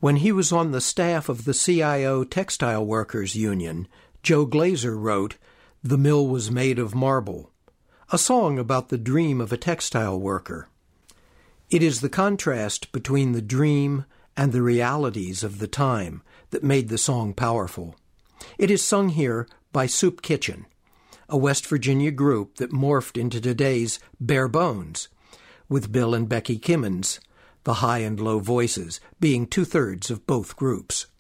When he was on the staff of the CIO Textile Workers Union, Joe Glazer wrote, "The Mill Was Made of Marble," a song about the dream of a textile worker. It is the contrast between the dream and the realities of the time that made the song powerful. It is sung here by Soup Kitchen, a West Virginia group that morphed into today's Bare Bones, with Bill and Becky Kimmons, the high and low voices, being 2/3 of both groups.